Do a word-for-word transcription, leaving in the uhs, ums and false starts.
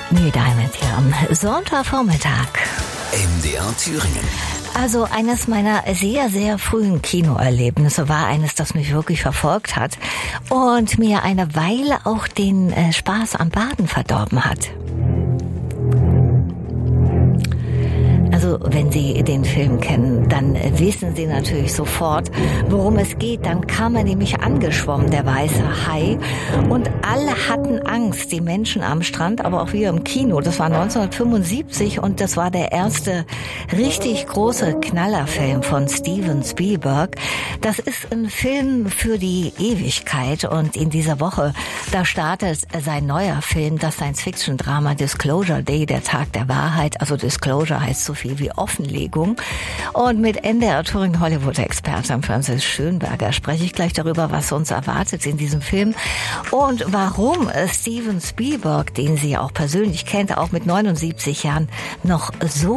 Neil Diamond hier am Sonntagvormittag. M D R Thüringen. Also eines meiner sehr, sehr frühen Kinoerlebnisse war eines, das mich wirklich verfolgt hat und mir eine Weile auch den äh, Spaß am Baden verdorben hat. Also wenn Sie den Film kennen, dann wissen Sie natürlich sofort, worum es geht. Dann kam er nämlich angeschwommen, der weiße Hai. Und alle hatten Angst, die Menschen am Strand, aber auch wir im Kino. Das war neunzehnhundertfünfundsiebzig und das war der erste richtig große Knallerfilm von Steven Spielberg. Das ist ein Film für die Ewigkeit und in dieser Woche, da startet sein neuer Film, das Science-Fiction-Drama Disclosure Day, der Tag der Wahrheit. Also Disclosure heißt so viel wie Offenlegung. Und mit N D R Thüringen Hollywood-Expertin Francis Schönberger spreche ich gleich darüber, was uns erwartet in diesem Film und warum Steven Spielberg, den sie auch persönlich kennt, auch mit neunundsiebzig Jahren noch so